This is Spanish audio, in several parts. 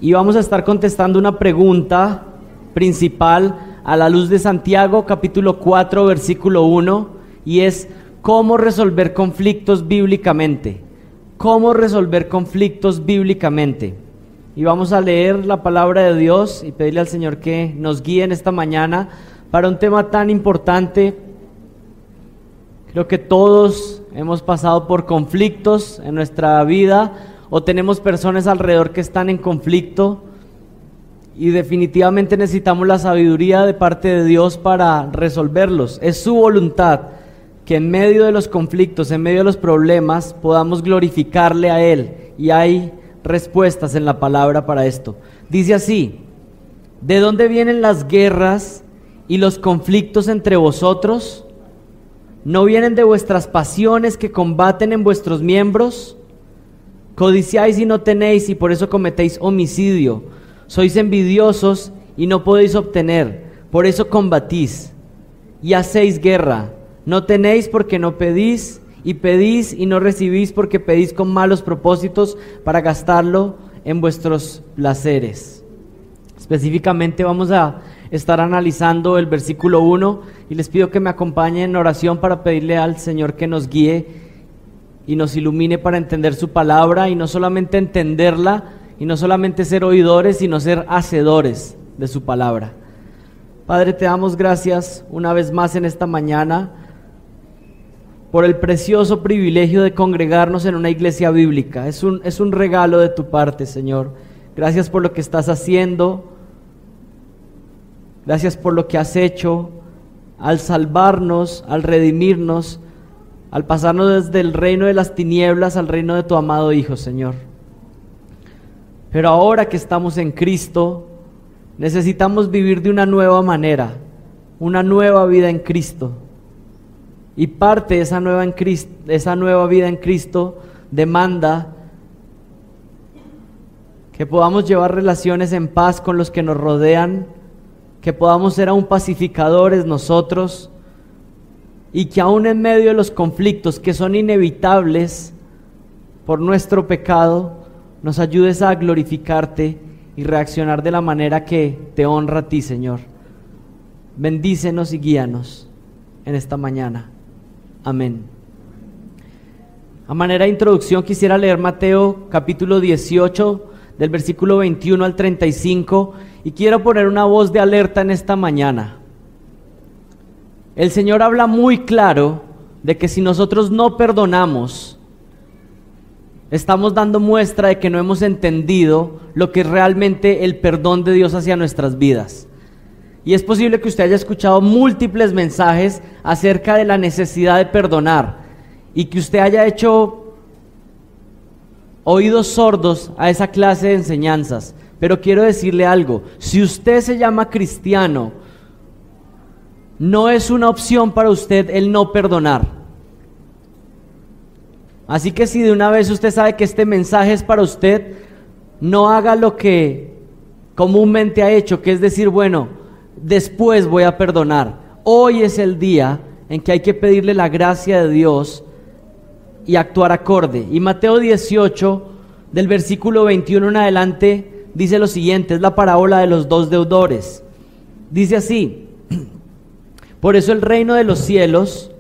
y vamos a estar contestando una pregunta principal a la luz de Santiago capítulo 4 versículo 1, y es ¿cómo resolver conflictos bíblicamente? ¿Cómo resolver conflictos bíblicamente? Y vamos a leer la palabra de Dios y pedirle al Señor que nos guíe en esta mañana para un tema tan importante. Creo que todos hemos pasado por conflictos en nuestra vida o tenemos personas alrededor que están en conflicto y definitivamente necesitamos la sabiduría de parte de Dios para resolverlos. Es su voluntad que en medio de los conflictos, en medio de los problemas, podamos glorificarle a Él, y hay respuestas en la palabra para esto. Dice así: ¿de dónde vienen las guerras y los conflictos entre vosotros? ¿No vienen de vuestras pasiones que combaten en vuestros miembros? Codiciáis y no tenéis, y por eso cometéis homicidio. Sois envidiosos y no podéis obtener, por eso combatís. Y hacéis guerra. No tenéis porque no pedís, y pedís y no recibís porque pedís con malos propósitos para gastarlo en vuestros placeres. Específicamente vamos a estar analizando el versículo 1 y les pido que me acompañen en oración para pedirle al Señor que nos guíe y nos ilumine para entender su palabra, y no solamente entenderla y no solamente ser oidores, sino ser hacedores de su palabra. Padre, te damos gracias una vez más en esta mañana por el precioso privilegio de congregarnos en una iglesia bíblica. Es un regalo de tu parte, Señor. Gracias por lo que estás haciendo. Gracias por lo que has hecho al salvarnos, al redimirnos, al pasarnos desde el reino de las tinieblas al reino de tu amado Hijo, Señor. Pero ahora que estamos en Cristo, necesitamos vivir de una nueva manera, una nueva vida en Cristo. Y parte de esa nueva vida en Cristo demanda que podamos llevar relaciones en paz con los que nos rodean, que podamos ser aún pacificadores nosotros, y que aún en medio de los conflictos que son inevitables por nuestro pecado, nos ayudes a glorificarte y reaccionar de la manera que te honra a ti, Señor. Bendícenos y guíanos en esta mañana. Amén. A manera de introducción quisiera leer Mateo capítulo 18 del versículo 21 al 35, y quiero poner una voz de alerta en esta mañana. El Señor habla muy claro de que si nosotros no perdonamos, estamos dando muestra de que no hemos entendido lo que es realmente el perdón de Dios hacia nuestras vidas. Y es posible que usted haya escuchado múltiples mensajes acerca de la necesidad de perdonar, y que usted haya hecho oídos sordos a esa clase de enseñanzas. Pero quiero decirle algo: si usted se llama cristiano, no es una opción para usted el no perdonar. Así que si de una vez usted sabe que este mensaje es para usted, no haga lo que comúnmente ha hecho, que es decir, bueno, después voy a perdonar. Hoy es el día en que hay que pedirle la gracia de Dios y actuar acorde. Y Mateo 18, del versículo 21 en adelante, dice lo siguiente: es la parábola de los dos deudores. Dice así: Por eso el reino de los cielos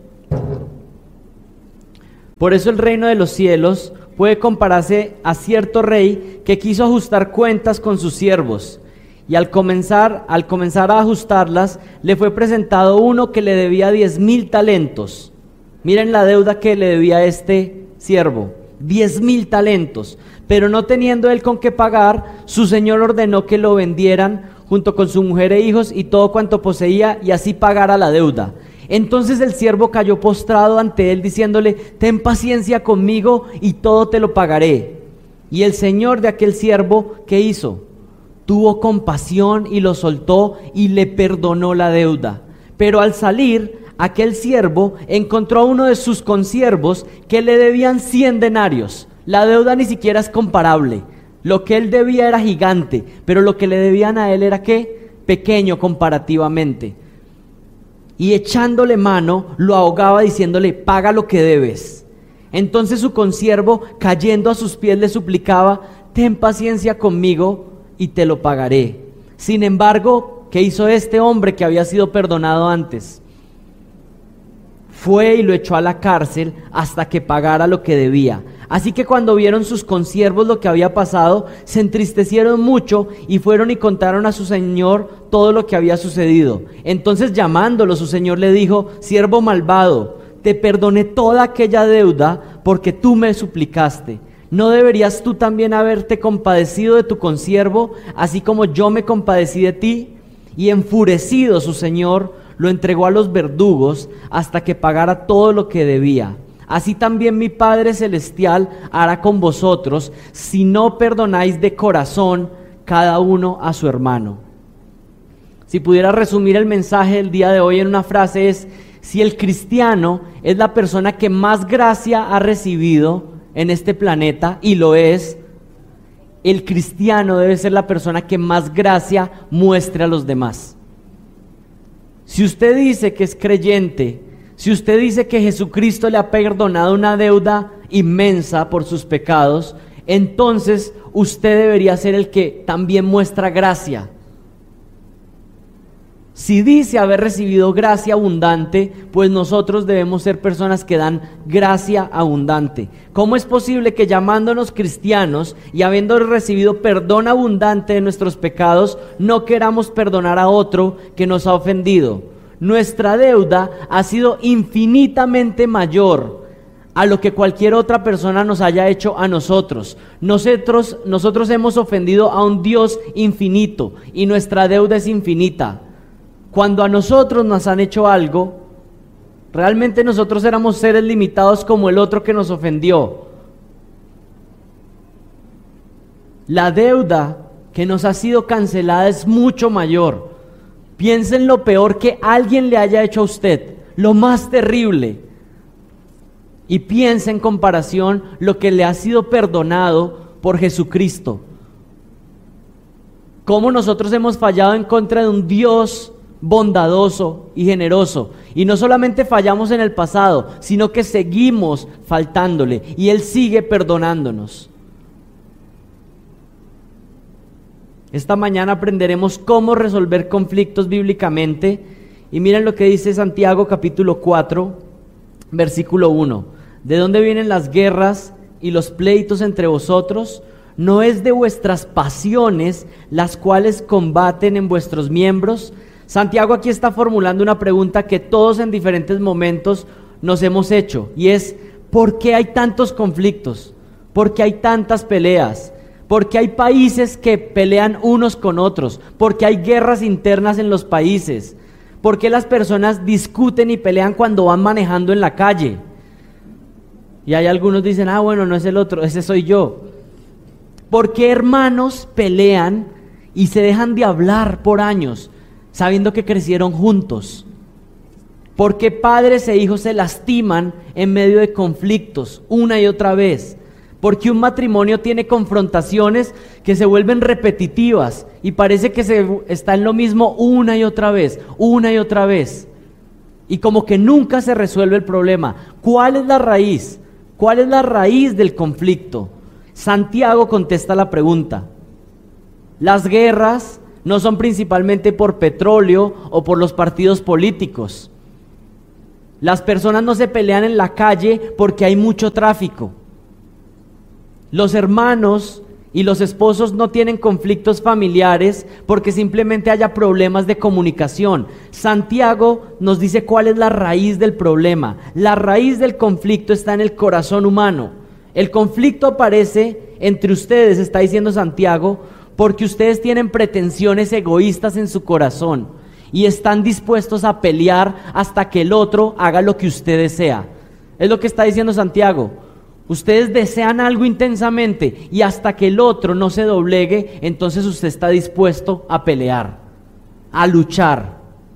puede compararse a cierto rey que quiso ajustar cuentas con sus siervos, y al comenzar a ajustarlas, le fue presentado uno que le debía 10,000 talentos. Miren la deuda que le debía a este siervo: 10,000 talentos. Pero no teniendo él con qué pagar, su señor ordenó que lo vendieran junto con su mujer e hijos y todo cuanto poseía, y así pagara la deuda. Entonces el siervo cayó postrado ante él, diciéndole: ten paciencia conmigo y todo te lo pagaré. Y el señor de aquel siervo, ¿qué hizo? Tuvo compasión y lo soltó y le perdonó la deuda. Pero al salir, aquel siervo encontró a uno de sus consiervos que le debían 100 denarios. La deuda ni siquiera es comparable. Lo que él debía era gigante, pero lo que le debían a él era ¿qué? Pequeño comparativamente. Y echándole mano, lo ahogaba diciéndole: paga lo que debes. Entonces su consiervo, cayendo a sus pies, le suplicaba: ten paciencia conmigo y te lo pagaré. Sin embargo, ¿qué hizo este hombre que había sido perdonado antes? Fue y lo echó a la cárcel hasta que pagara lo que debía. Así que cuando vieron sus consiervos lo que había pasado, se entristecieron mucho y fueron y contaron a su señor todo lo que había sucedido. Entonces, llamándolo, su señor le dijo: siervo malvado, te perdoné toda aquella deuda porque tú me suplicaste. ¿No deberías tú también haberte compadecido de tu consiervo, así como yo me compadecí de ti? Y enfurecido su señor, lo entregó a los verdugos hasta que pagara todo lo que debía. Así también mi Padre Celestial hará con vosotros, si no perdonáis de corazón cada uno a su hermano. Si pudiera resumir el mensaje del día de hoy en una frase es: si el cristiano es la persona que más gracia ha recibido en este planeta, y lo es, el cristiano debe ser la persona que más gracia muestre a los demás. Si usted dice que es creyente, si usted dice que Jesucristo le ha perdonado una deuda inmensa por sus pecados, entonces usted debería ser el que también muestra gracia. Si dice haber recibido gracia abundante, pues nosotros debemos ser personas que dan gracia abundante. ¿Cómo es posible que llamándonos cristianos y habiendo recibido perdón abundante de nuestros pecados, no queramos perdonar a otro que nos ha ofendido? Nuestra deuda ha sido infinitamente mayor a lo que cualquier otra persona nos haya hecho a nosotros. Nosotros hemos ofendido a un Dios infinito y nuestra deuda es infinita. Cuando a nosotros nos han hecho algo, realmente nosotros éramos seres limitados como el otro que nos ofendió. La deuda que nos ha sido cancelada es mucho mayor. Piensen lo peor que alguien le haya hecho a usted, lo más terrible, y piensen en comparación lo que le ha sido perdonado por Jesucristo. Cómo nosotros hemos fallado en contra de un Dios bondadoso y generoso, y no solamente fallamos en el pasado, sino que seguimos faltándole y Él sigue perdonándonos. Esta mañana aprenderemos cómo resolver conflictos bíblicamente, y miren lo que dice Santiago capítulo 4 versículo 1: ¿de dónde vienen las guerras y los pleitos entre vosotros? ¿No es de vuestras pasiones las cuales combaten en vuestros miembros? Santiago aquí está formulando una pregunta que todos en diferentes momentos nos hemos hecho, y es: ¿por qué hay tantos conflictos? ¿Por qué hay tantas peleas? ¿Por qué hay países que pelean unos con otros? ¿Por qué hay guerras internas en los países? ¿Por qué las personas discuten y pelean cuando van manejando en la calle? Y hay algunos dicen: ah, bueno, no es el otro, ese soy yo. ¿Por qué hermanos pelean y se dejan de hablar por años, sabiendo que crecieron juntos? ¿Por qué padres e hijos se lastiman en medio de conflictos una y otra vez? ¿Por qué un matrimonio tiene confrontaciones que se vuelven repetitivas y parece que está en lo mismo una y otra vez, y como que nunca se resuelve el problema? ¿Cuál es la raíz? ¿Cuál es la raíz del conflicto? Santiago contesta la pregunta. Las guerras no son principalmente por petróleo o por los partidos políticos. Las personas no se pelean en la calle porque hay mucho tráfico. Los hermanos y los esposos no tienen conflictos familiares porque simplemente haya problemas de comunicación. Santiago nos dice cuál es la raíz del problema. La raíz del conflicto está en el corazón humano. El conflicto aparece entre ustedes, está diciendo Santiago, porque ustedes tienen pretensiones egoístas en su corazón y están dispuestos a pelear hasta que el otro haga lo que usted desea. Es lo que está diciendo Santiago. Ustedes desean algo intensamente y hasta que el otro no se doblegue, entonces usted está dispuesto a pelear, a luchar,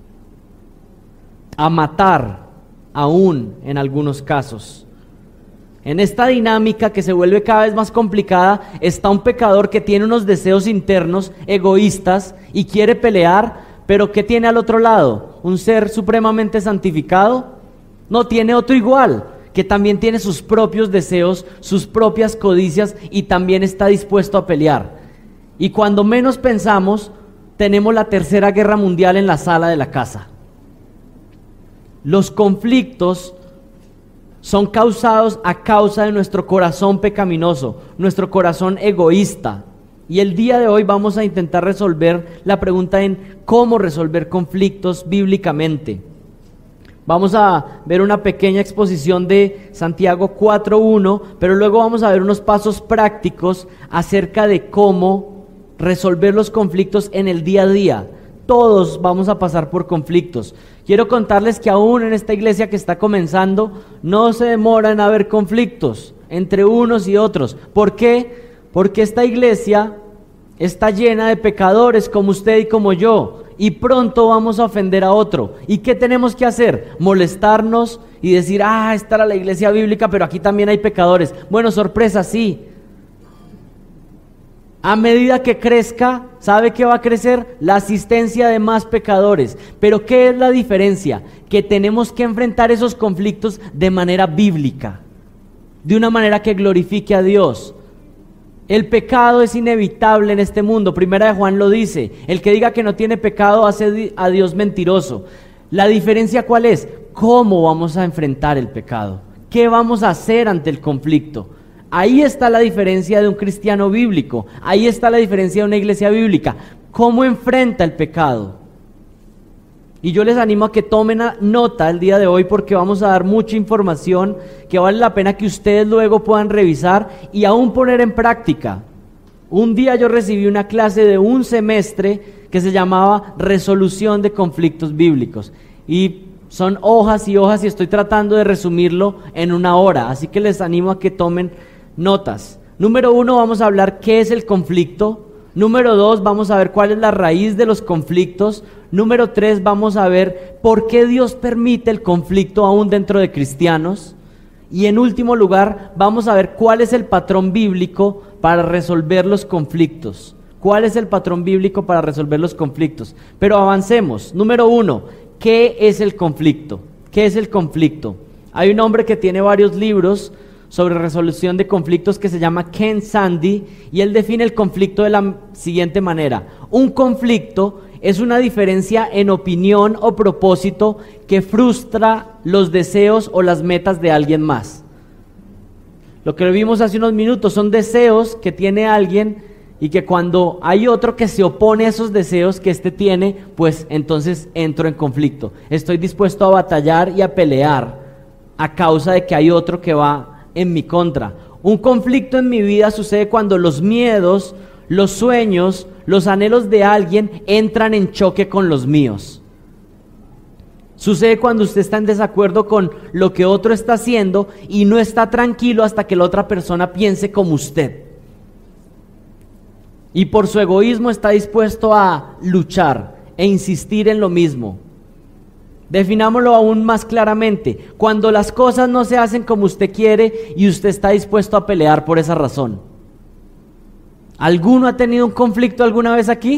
a matar, aún en algunos casos. En esta dinámica que se vuelve cada vez más complicada está un pecador que tiene unos deseos internos egoístas y quiere pelear, pero ¿qué tiene al otro lado? ¿Un ser supremamente santificado? No, tiene otro igual, que también tiene sus propios deseos, sus propias codicias y también está dispuesto a pelear. Y cuando menos pensamos, tenemos la tercera guerra mundial en la sala de la casa. Los conflictos son causados a causa de nuestro corazón pecaminoso, nuestro corazón egoísta. Y el día de hoy vamos a intentar resolver la pregunta en cómo resolver conflictos bíblicamente. Vamos a ver una pequeña exposición de Santiago 4:1, pero luego vamos a ver unos pasos prácticos acerca de cómo resolver los conflictos en el día a día. Todos vamos a pasar por conflictos. Quiero contarles que aún en esta iglesia que está comenzando, no se demora en haber conflictos entre unos y otros. ¿Por qué? Porque esta iglesia está llena de pecadores como usted y como yo, y pronto vamos a ofender a otro. ¿Y qué tenemos que hacer? Molestarnos y decir, esta era la iglesia bíblica, pero aquí también hay pecadores. Bueno, sorpresa, sí. A medida que crezca, ¿sabe qué va a crecer? La asistencia de más pecadores. Pero ¿qué es la diferencia? Que tenemos que enfrentar esos conflictos de manera bíblica, de una manera que glorifique a Dios. El pecado es inevitable en este mundo. Primera de Juan lo dice. El que diga que no tiene pecado hace a Dios mentiroso. La diferencia, ¿cuál es? ¿Cómo vamos a enfrentar el pecado? ¿Qué vamos a hacer ante el conflicto? Ahí está la diferencia de un cristiano bíblico. Ahí está la diferencia de una iglesia bíblica. ¿Cómo enfrenta el pecado? Y yo les animo a que tomen nota el día de hoy, porque vamos a dar mucha información que vale la pena que ustedes luego puedan revisar y aún poner en práctica. Un día yo recibí una clase de un semestre que se llamaba Resolución de Conflictos Bíblicos. Y son hojas y hojas y estoy tratando de resumirlo en una hora. Así que les animo a que tomen notas. Número 1, vamos a hablar qué es el conflicto. Número 2, vamos a ver cuál es la raíz de los conflictos. Número 3, vamos a ver por qué Dios permite el conflicto aún dentro de cristianos. Y en último lugar, vamos a ver cuál es el patrón bíblico para resolver los conflictos. ¿Cuál es el patrón bíblico para resolver los conflictos? Pero avancemos. Número 1, ¿qué es el conflicto? ¿Qué es el conflicto? Hay un hombre que tiene varios libros sobre resolución de conflictos que se llama Ken Sande, y él define el conflicto de la siguiente manera: un conflicto es una diferencia en opinión o propósito que frustra los deseos o las metas de alguien más. Lo que vimos hace unos minutos son deseos que tiene alguien y que cuando hay otro que se opone a esos deseos que éste tiene, pues entonces entro en conflicto. Estoy dispuesto a batallar y a pelear a causa de que hay otro que va en mi contra. Un conflicto en mi vida sucede cuando los miedos, los sueños, los anhelos de alguien entran en choque con los míos. Sucede cuando usted está en desacuerdo con lo que otro está haciendo y no está tranquilo hasta que la otra persona piense como usted. Y por su egoísmo está dispuesto a luchar e insistir en lo mismo. Definámoslo aún más claramente: cuando las cosas no se hacen como usted quiere y usted está dispuesto a pelear por esa razón. ¿Alguno ha tenido un conflicto alguna vez aquí?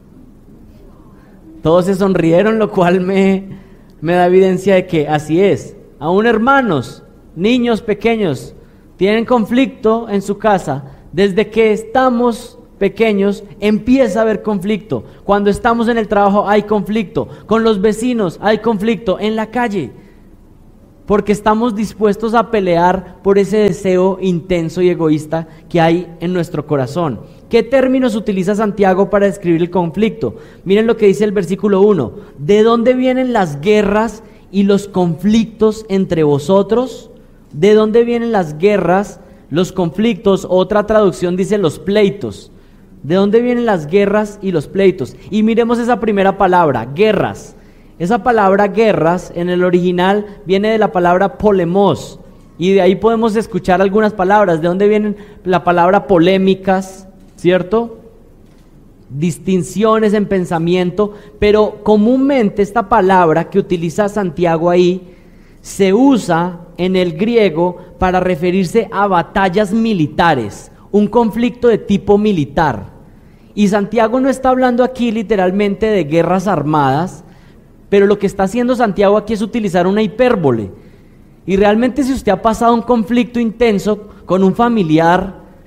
Todos se sonrieron, lo cual me da evidencia de que así es. Aún hermanos, niños pequeños, tienen conflicto en su casa. Desde que estamos pequeños empieza a haber conflicto. Cuando estamos en el trabajo hay conflicto, con los vecinos hay conflicto, en la calle, porque estamos dispuestos a pelear por ese deseo intenso y egoísta que hay en nuestro corazón. ¿Qué términos utiliza Santiago para describir el conflicto? Miren lo que dice el versículo 1: ¿de dónde vienen las guerras y los conflictos entre vosotros? ¿De dónde vienen las guerras, los conflictos? Otra traducción dice los pleitos. ¿De dónde vienen las guerras y los pleitos? Y miremos esa primera palabra, guerras. Esa palabra guerras en el original viene de la palabra polemos, y de ahí podemos escuchar algunas palabras. ¿De dónde vienen la palabra polémicas? ¿Cierto? Distinciones en pensamiento, pero comúnmente esta palabra que utiliza Santiago ahí se usa en el griego para referirse a batallas militares, un conflicto de tipo militar. Y Santiago no está hablando aquí literalmente de guerras armadas, pero lo que está haciendo Santiago aquí es utilizar una hipérbole. Y realmente, si usted ha pasado un conflicto intenso con un familiar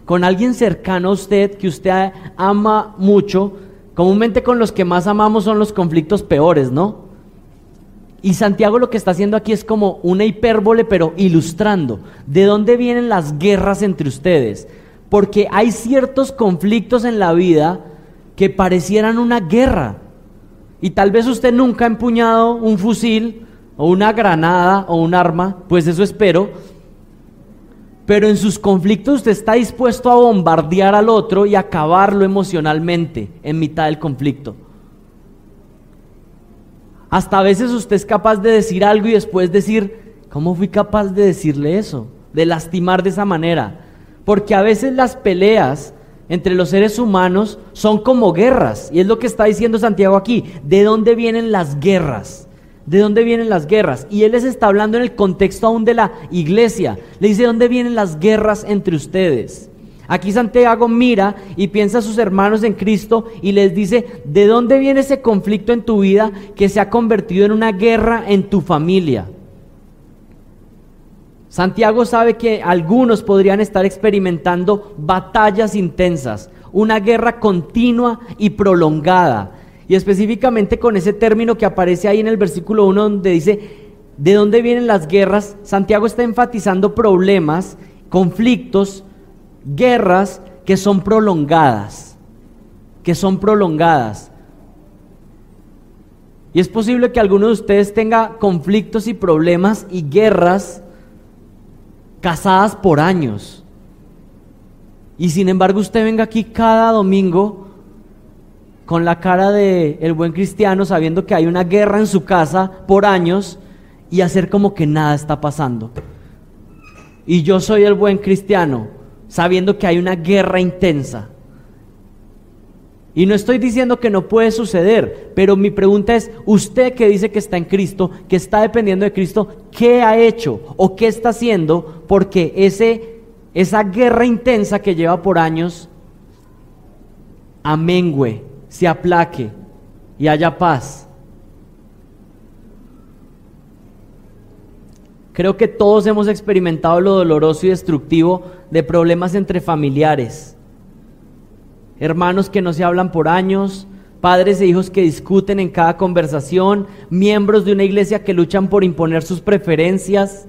con alguien cercano a usted, que usted ama mucho. Comúnmente con los que más amamos son los conflictos peores, ¿no? Y Santiago lo que está haciendo aquí es como una hipérbole, pero ilustrando. ¿De dónde vienen las guerras entre ustedes? Porque hay ciertos conflictos en la vida que parecieran una guerra. Y tal vez usted nunca ha empuñado un fusil o una granada o un arma, pues eso espero. Pero en sus conflictos usted está dispuesto a bombardear al otro y acabarlo emocionalmente en mitad del conflicto. Hasta a veces usted es capaz de decir algo y después decir, ¿cómo fui capaz de decirle eso? De lastimar de esa manera. Porque a veces las peleas entre los seres humanos son como guerras. Y es lo que está diciendo Santiago aquí. ¿De dónde vienen las guerras? ¿De dónde vienen las guerras? Y él les está hablando en el contexto aún de la iglesia. Le dice, ¿de dónde vienen las guerras entre ustedes? Aquí Santiago mira y piensa a sus hermanos en Cristo y les dice, ¿de dónde viene ese conflicto en tu vida que se ha convertido en una guerra en tu familia? Santiago sabe que algunos podrían estar experimentando batallas intensas, una guerra continua y prolongada. Y específicamente con ese término que aparece ahí en el versículo 1 donde dice, ¿de dónde vienen las guerras? Santiago está enfatizando problemas, conflictos, guerras que son prolongadas, Y es posible que alguno de ustedes tenga conflictos y problemas y guerras casadas por años. Y sin embargo usted venga aquí cada domingo con la cara de el buen cristiano, sabiendo que hay una guerra en su casa por años y hacer como que nada está pasando. Y yo soy el buen cristiano, sabiendo que hay una guerra intensa. Y no estoy diciendo que no puede suceder, pero mi pregunta es, usted que dice que está en Cristo, que está dependiendo de Cristo, ¿qué ha hecho o qué está haciendo porque esa guerra intensa que lleva por años amengüe, se aplaque y haya paz? Creo que todos hemos experimentado lo doloroso y destructivo de problemas entre familiares. Hermanos que no se hablan por años, padres e hijos que discuten en cada conversación, miembros de una iglesia que luchan por imponer sus preferencias.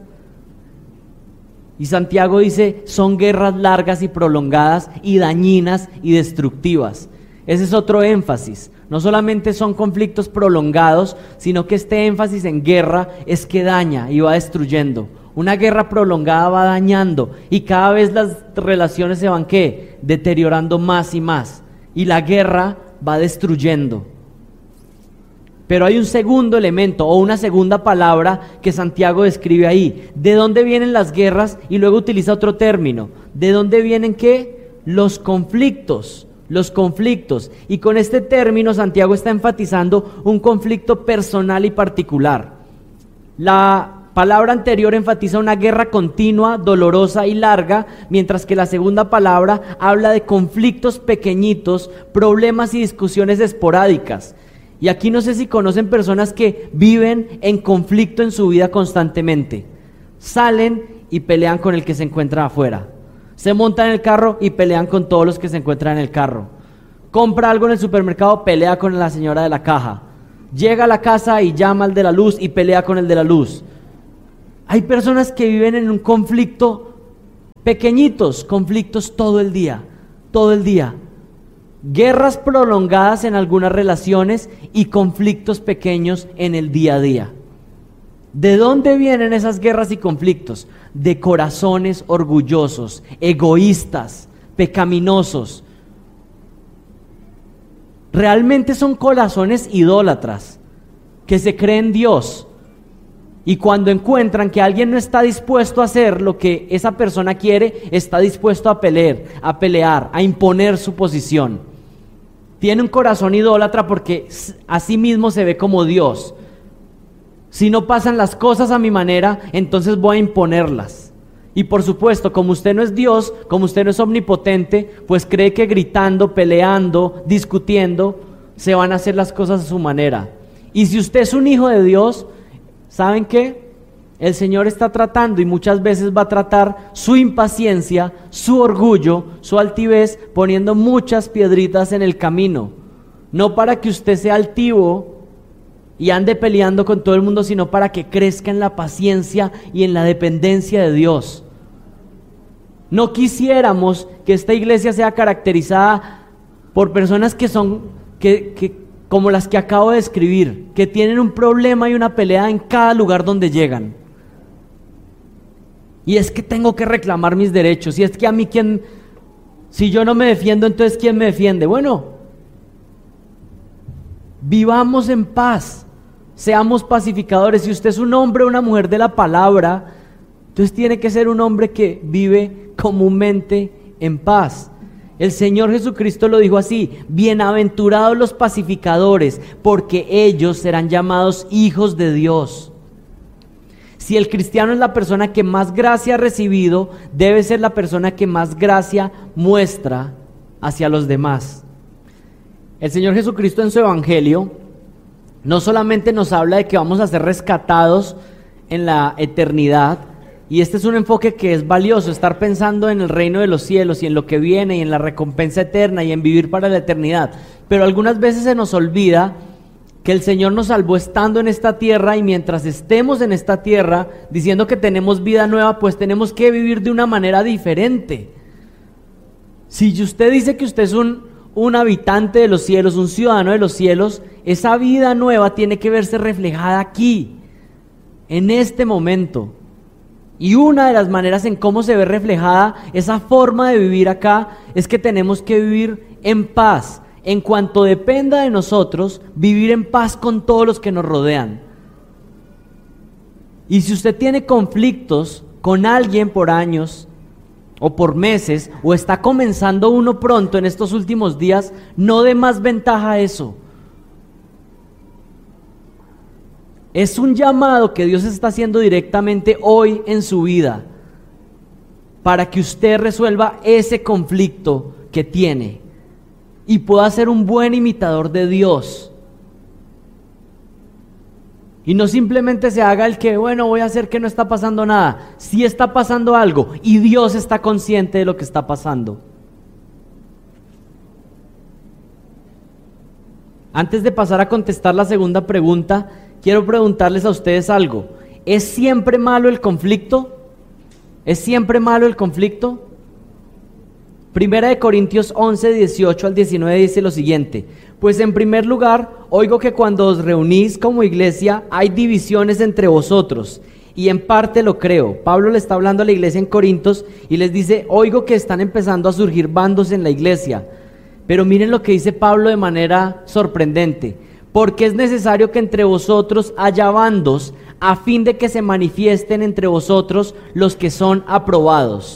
Y Santiago dice, son guerras largas y prolongadas y dañinas y destructivas. Ese es otro énfasis. No solamente son conflictos prolongados, sino que este énfasis en guerra es que daña y va destruyendo. Una guerra prolongada va dañando y cada vez las relaciones se van, ¿qué? Deteriorando más y más. Y la guerra va destruyendo. Pero hay un segundo elemento o una segunda palabra que Santiago describe ahí. ¿De dónde vienen las guerras? Y luego utiliza otro término. ¿De dónde vienen qué? Los conflictos. Y con este término Santiago está enfatizando un conflicto personal y particular. La palabra anterior enfatiza una guerra continua, dolorosa y larga, mientras que la segunda palabra habla de conflictos pequeñitos, problemas y discusiones esporádicas. Y aquí no sé si conocen personas que viven en conflicto en su vida constantemente. Salen y pelean con el que se encuentra afuera. Se montan en el carro y pelean con todos los que se encuentran en el carro. Compra algo en el supermercado, pelea con la señora de la caja. Llega a la casa y llama al de la luz y pelea con el de la luz. Hay personas que viven en un conflicto, pequeñitos conflictos todo el día. Guerras prolongadas en algunas relaciones y conflictos pequeños en el día a día. ¿De dónde vienen esas guerras y conflictos? De corazones orgullosos, egoístas, pecaminosos. Realmente son corazones idólatras que se creen Dios. Y cuando encuentran que alguien no está dispuesto a hacer lo que esa persona quiere, está dispuesto a pelear, a imponer su posición. Tiene un corazón idólatra porque a sí mismo se ve como Dios. Si no pasan las cosas a mi manera, entonces voy a imponerlas. Y por supuesto, como usted no es Dios, como usted no es omnipotente, pues cree que gritando, peleando, discutiendo, se van a hacer las cosas a su manera. Y si usted es un hijo de Dios, ¿saben qué? el Señor está tratando y muchas veces va a tratar su impaciencia, su orgullo, su altivez, poniendo muchas piedritas en el camino. No para que usted sea altivo y ande peleando con todo el mundo, sino para que crezca en la paciencia y en la dependencia de Dios. No quisiéramos que esta iglesia sea caracterizada por personas que son como las que acabo de describir, que tienen un problema y una pelea en cada lugar donde llegan. Y es que tengo que reclamar mis derechos, y es que a mí si yo no me defiendo, entonces ¿quién me defiende? Bueno, vivamos en paz, seamos pacificadores. Si usted es un hombre o una mujer de la palabra, entonces tiene que ser un hombre que vive comúnmente en paz. El Señor Jesucristo lo dijo así: bienaventurados los pacificadores, porque ellos serán llamados hijos de Dios. Si el cristiano es la persona que más gracia ha recibido, debe ser la persona que más gracia muestra hacia los demás. El Señor Jesucristo en su Evangelio no solamente nos habla de que vamos a ser rescatados en la eternidad, y este es un enfoque que es valioso, estar pensando en el reino de los cielos y en lo que viene y en la recompensa eterna y en vivir para la eternidad, pero algunas veces se nos olvida que el Señor nos salvó estando en esta tierra, y mientras estemos en esta tierra diciendo que tenemos vida nueva, pues tenemos que vivir de una manera diferente. Si usted dice que usted es un habitante de los cielos, un ciudadano de los cielos, esa vida nueva tiene que verse reflejada aquí, en este momento. Y una de las maneras en cómo se ve reflejada esa forma de vivir acá es que tenemos que vivir en paz. En cuanto dependa de nosotros, vivir en paz con todos los que nos rodean. Y si usted tiene conflictos con alguien por años o por meses, o está comenzando uno pronto en estos últimos días, no dé más ventaja a eso. Es un llamado que Dios está haciendo directamente hoy en su vida, para que usted resuelva ese conflicto que tiene y pueda ser un buen imitador de Dios. Y no simplemente se haga el que, bueno, voy a hacer que no está pasando nada. Sí está pasando algo, y Dios está consciente de lo que está pasando. Antes de pasar a contestar la segunda pregunta, quiero preguntarles a ustedes algo. ¿Es siempre malo el conflicto? ¿Es siempre malo el conflicto? Primera de Corintios 11, 18 al 19 dice lo siguiente: pues en primer lugar, oigo que cuando os reunís como iglesia hay divisiones entre vosotros, y en parte lo creo. Pablo le está hablando a la iglesia en Corintios y les dice: oigo que están empezando a surgir bandos en la iglesia. Pero miren lo que dice Pablo de manera sorprendente: porque es necesario que entre vosotros haya bandos, a fin de que se manifiesten entre vosotros los que son aprobados.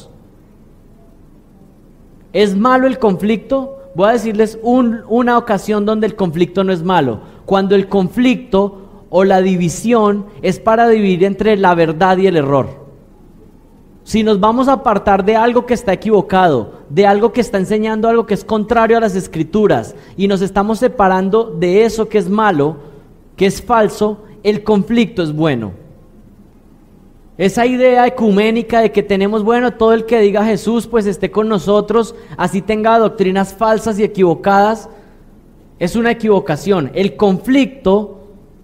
¿Es malo el conflicto? Voy a decirles una ocasión donde el conflicto no es malo. Cuando el conflicto o la división es para dividir entre la verdad y el error. Si nos vamos a apartar de algo que está equivocado, de algo que está enseñando algo que es contrario a las Escrituras, y nos estamos separando de eso que es malo, que es falso, el conflicto es bueno. Esa idea ecuménica de que tenemos, bueno, todo el que diga Jesús pues esté con nosotros, así tenga doctrinas falsas y equivocadas, es una equivocación. El conflicto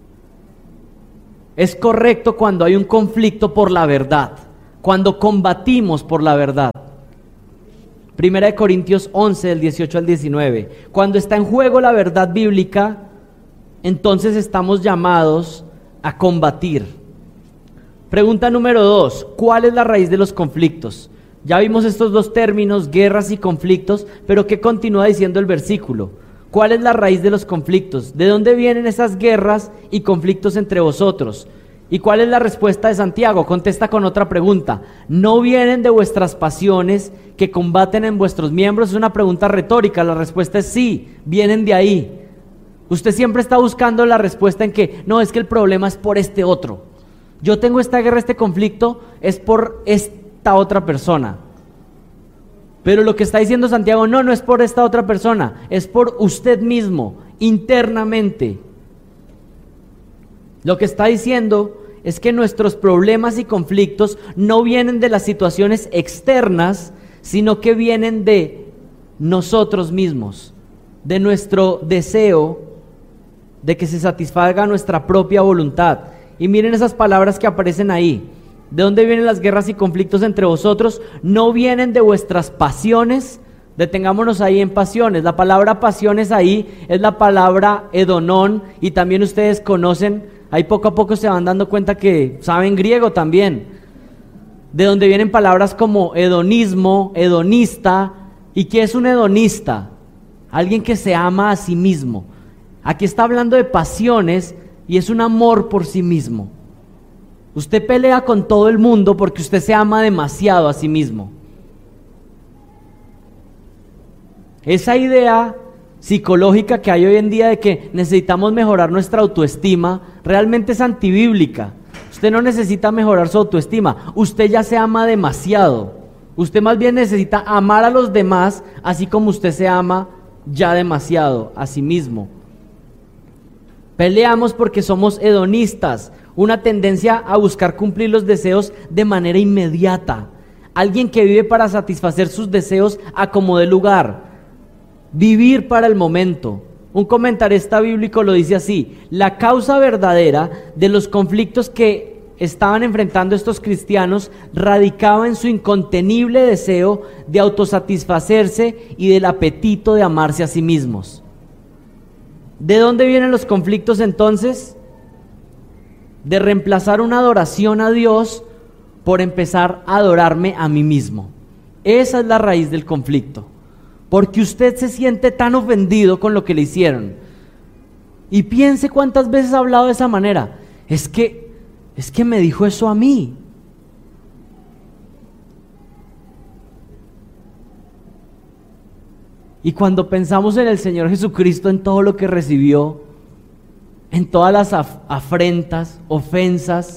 es correcto cuando hay un conflicto por la verdad, cuando combatimos por la verdad. Primera de Corintios 11, del 18 al 19. Cuando está en juego la verdad bíblica, entonces estamos llamados a combatir. Pregunta número 2, ¿cuál es la raíz de los conflictos? Ya vimos estos dos términos, guerras y conflictos, pero ¿qué continúa diciendo el versículo? ¿Cuál es la raíz de los conflictos? ¿De dónde vienen esas guerras y conflictos entre vosotros? ¿Y cuál es la respuesta de Santiago? Contesta con otra pregunta. ¿No vienen de vuestras pasiones que combaten en vuestros miembros? Es una pregunta retórica, la respuesta es sí, vienen de ahí. Usted siempre está buscando la respuesta en que, no, es que el problema es por este otro. Yo tengo esta guerra, este conflicto, es por esta otra persona. Pero lo que está diciendo Santiago, no es por esta otra persona, es por usted mismo, internamente. Lo que está diciendo es que nuestros problemas y conflictos no vienen de las situaciones externas, sino que vienen de nosotros mismos, de nuestro deseo de que se satisfaga nuestra propia voluntad. Y miren esas palabras que aparecen ahí. ¿De dónde vienen las guerras y conflictos entre vosotros? No vienen de vuestras pasiones. Detengámonos ahí en pasiones. La palabra pasiones ahí es la palabra edonón, y también ustedes conocen, ahí poco a poco se van dando cuenta que saben griego también, de donde vienen palabras como hedonismo, hedonista. ¿Y qué es un hedonista? Alguien que se ama a sí mismo. Aquí está hablando de pasiones y es un amor por sí mismo. Usted pelea con todo el mundo porque usted se ama demasiado a sí mismo. Esa idea psicológica que hay hoy en día de que necesitamos mejorar nuestra autoestima, realmente es antibíblica. Usted no necesita mejorar su autoestima, usted ya se ama demasiado. Usted más bien necesita amar a los demás, así como usted se ama ya demasiado a sí mismo. Peleamos porque somos hedonistas, una tendencia a buscar cumplir los deseos de manera inmediata. Alguien que vive para satisfacer sus deseos a como dé lugar. Vivir para el momento. Un comentarista bíblico lo dice así: la causa verdadera de los conflictos que estaban enfrentando estos cristianos radicaba en su incontenible deseo de autosatisfacerse y del apetito de amarse a sí mismos. ¿De dónde vienen los conflictos entonces? De reemplazar una adoración a Dios por empezar a adorarme a mí mismo. Esa es la raíz del conflicto. Porque usted se siente tan ofendido con lo que le hicieron. Y piense cuántas veces ha hablado de esa manera. Es que me dijo eso a mí. Y cuando pensamos en el Señor Jesucristo, en todo lo que recibió, en todas las afrentas, ofensas,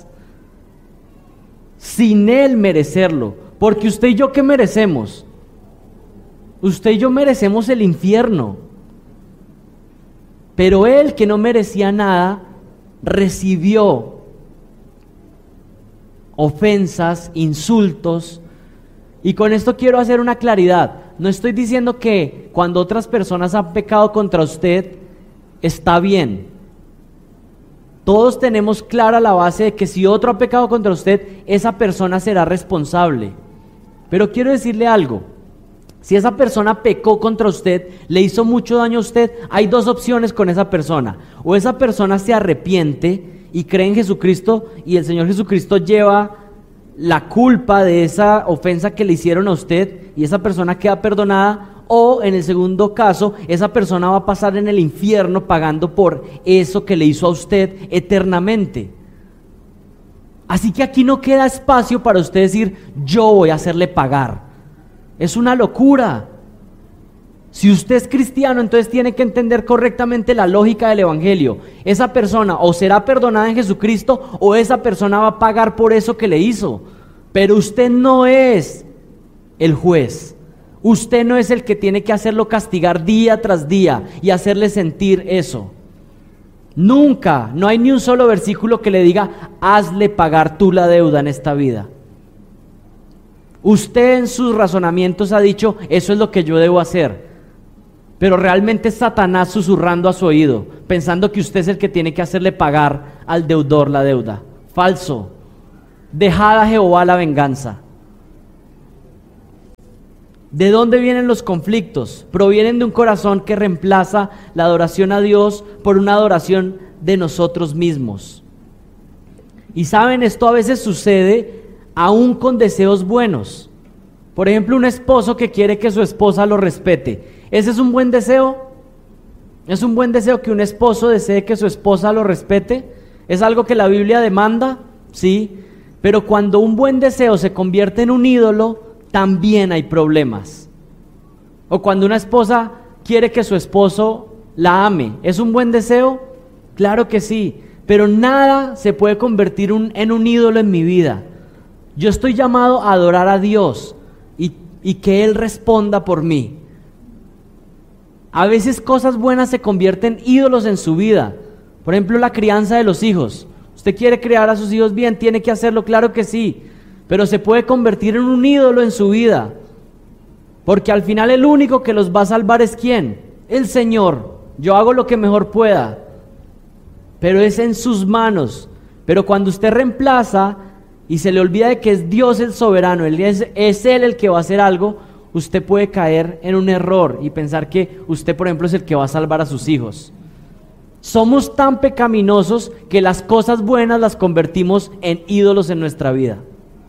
sin Él merecerlo, porque usted y yo, ¿qué merecemos? Usted y yo merecemos el infierno, pero Él, que no merecía nada, recibió ofensas, insultos. Y con esto quiero hacer una claridad. No estoy diciendo que cuando otras personas han pecado contra usted está bien. Todos tenemos clara la base de que si otro ha pecado contra usted, esa persona será responsable. Pero quiero decirle algo: si esa persona pecó contra usted, le hizo mucho daño a usted, hay dos opciones con esa persona. O esa persona se arrepiente y cree en Jesucristo, y el Señor Jesucristo lleva la culpa de esa ofensa que le hicieron a usted y esa persona queda perdonada. O en el segundo caso, esa persona va a pasar en el infierno pagando por eso que le hizo a usted eternamente. Así que aquí no queda espacio para usted decir: yo voy a hacerle pagar. Es una locura. Si usted es cristiano, entonces tiene que entender correctamente la lógica del evangelio. Esa persona o será perdonada en Jesucristo, o esa persona va a pagar por eso que le hizo. Pero usted no es el juez. Usted no es el que tiene que hacerlo castigar día tras día y hacerle sentir eso. Nunca, no hay ni un solo versículo que le diga: hazle pagar tú la deuda en esta vida. Usted en sus razonamientos ha dicho: eso es lo que yo debo hacer. Pero realmente es Satanás susurrando a su oído, pensando que usted es el que tiene que hacerle pagar al deudor la deuda. Falso. Dejad a Jehová la venganza. ¿De dónde vienen los conflictos? Provienen de un corazón que reemplaza la adoración a Dios por una adoración de nosotros mismos. Y saben, esto a veces sucede aún con deseos buenos. Por ejemplo, un esposo que quiere que su esposa lo respete. ¿Ese es un buen deseo? ¿Es un buen deseo que un esposo desee que su esposa lo respete? ¿Es algo que la Biblia demanda? Sí. Pero cuando un buen deseo se convierte en un ídolo, también hay problemas. O cuando una esposa quiere que su esposo la ame, ¿es un buen deseo? Claro que sí, pero nada se puede convertir en un ídolo en mi vida. Yo estoy llamado a adorar a Dios y que Él responda por mí. A veces cosas buenas se convierten ídolos en su vida. Por ejemplo, la crianza de los hijos. ¿Usted quiere criar a sus hijos bien? ¿Tiene que hacerlo? Claro que sí, pero se puede convertir en un ídolo en su vida, porque al final el único que los va a salvar es ¿quién? El Señor. Yo hago lo que mejor pueda, pero es en sus manos. Pero cuando usted reemplaza y se le olvida de que es Dios el soberano, es Él el que va a hacer algo, usted puede caer en un error y pensar que usted, por ejemplo, es el que va a salvar a sus hijos. Somos tan pecaminosos que las cosas buenas las convertimos en ídolos en nuestra vida.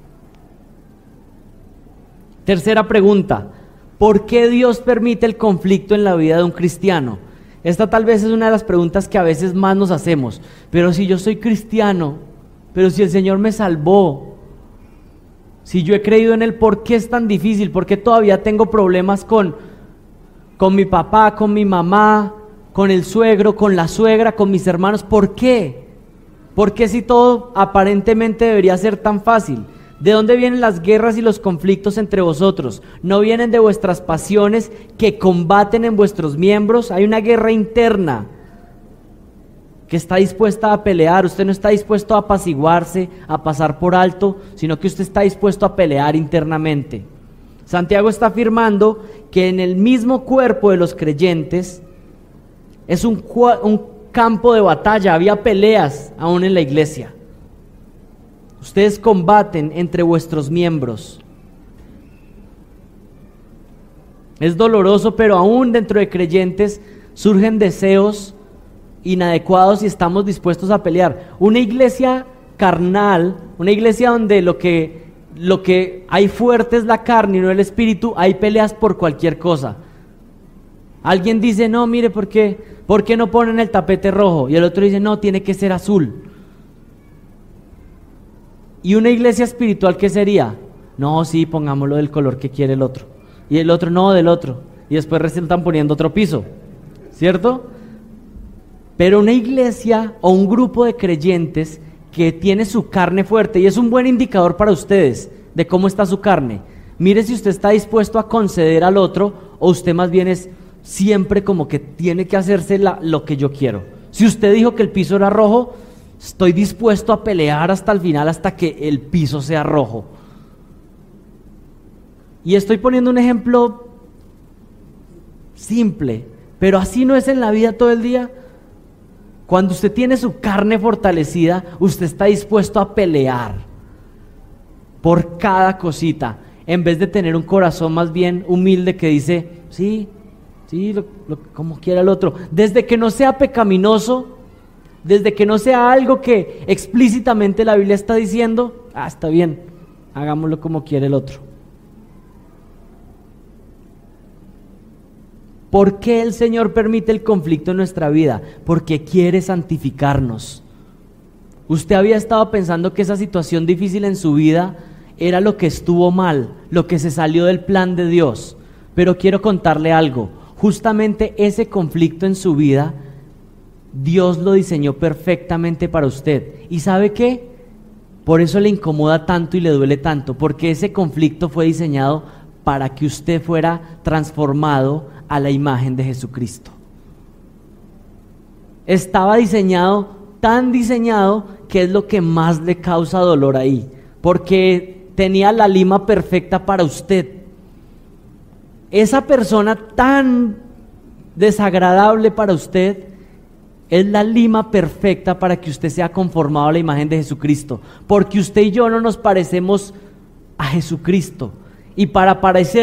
Tercera pregunta: ¿por qué Dios permite el conflicto en la vida de un cristiano? Esta tal vez es una de las preguntas que a veces más nos hacemos. Pero si yo soy cristiano, pero si el Señor me salvó, si yo he creído en Él, ¿por qué es tan difícil? ¿Por qué todavía tengo problemas con mi papá, con mi mamá, con el suegro, con la suegra, con mis hermanos? ¿Por qué? ¿Por qué si todo aparentemente debería ser tan fácil? ¿De dónde vienen las guerras y los conflictos entre vosotros? ¿No vienen de vuestras pasiones que combaten en vuestros miembros? Hay una guerra interna que está dispuesta a pelear. Usted no está dispuesto a apaciguarse, a pasar por alto, sino que usted está dispuesto a pelear internamente. Santiago está afirmando que en el mismo cuerpo de los creyentes es un campo de batalla. Había peleas aún en la iglesia. Ustedes combaten entre vuestros miembros. Es doloroso, pero aún dentro de creyentes surgen deseos inadecuados y estamos dispuestos a pelear. Una iglesia carnal, una iglesia donde lo que hay fuerte es la carne y no el espíritu, hay peleas por cualquier cosa. Alguien dice, no, mire, ¿por qué no ponen el tapete rojo? Y el otro dice, no, tiene que ser azul. ¿Y una iglesia espiritual qué sería? No, sí, pongámoslo del color que quiere el otro. Y el otro, no, del otro. Y después resultan poniendo otro piso, ¿cierto? Pero una iglesia o un grupo de creyentes que tiene su carne fuerte, y es un buen indicador para ustedes de cómo está su carne. Mire si usted está dispuesto a conceder al otro, o usted más bien es siempre como que tiene que hacerse lo que yo quiero. Si usted dijo que el piso era rojo, estoy dispuesto a pelear hasta el final, hasta que el piso sea rojo. Y estoy poniendo un ejemplo simple, pero así no es en la vida todo el día. Cuando usted tiene su carne fortalecida, usted está dispuesto a pelear por cada cosita, en vez de tener un corazón más bien humilde que dice, sí, como quiera el otro. Desde que no sea pecaminoso, desde que no sea algo que explícitamente la Biblia está diciendo, está bien, hagámoslo como quiere el otro. ¿Por qué el Señor permite el conflicto en nuestra vida? Porque quiere santificarnos. Usted había estado pensando que esa situación difícil en su vida era lo que estuvo mal, lo que se salió del plan de Dios. Pero quiero contarle algo, justamente ese conflicto en su vida, Dios lo diseñó perfectamente para usted. ¿Y sabe qué? Por eso le incomoda tanto y le duele tanto, porque ese conflicto fue diseñado para que usted fuera transformado a la imagen de Jesucristo. Estaba diseñado, tan diseñado, que es lo que más le causa dolor ahí, porque tenía la lima perfecta para usted. Esa persona tan desagradable para usted es la lima perfecta para que usted sea conformado a la imagen de Jesucristo, porque usted y yo no nos parecemos a Jesucristo, y para parecer